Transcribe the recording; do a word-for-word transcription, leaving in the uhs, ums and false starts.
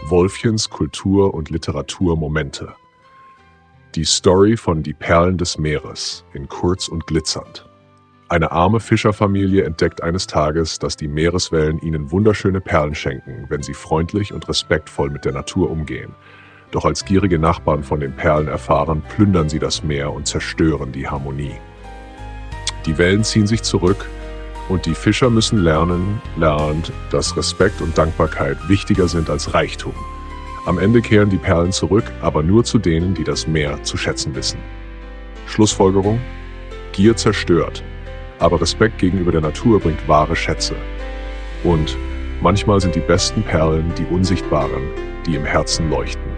Wolfchens Kultur- und Literaturmomente. Die Story von Die Perlen des Meeres in kurz und glitzernd. Eine arme Fischerfamilie entdeckt eines Tages, dass die Meereswellen ihnen wunderschöne Perlen schenken, wenn sie freundlich und respektvoll mit der Natur umgehen. Doch als gierige Nachbarn von den Perlen erfahren, plündern sie das Meer und zerstören die Harmonie. Die Wellen ziehen sich zurück und die Fischer müssen lernen, lernt, dass Respekt und Dankbarkeit wichtiger sind als Reichtum. Am Ende kehren die Perlen zurück, aber nur zu denen, die das Meer zu schätzen wissen. Schlussfolgerung: Gier zerstört, aber Respekt gegenüber der Natur bringt wahre Schätze. Und manchmal sind die besten Perlen die unsichtbaren, die im Herzen leuchten.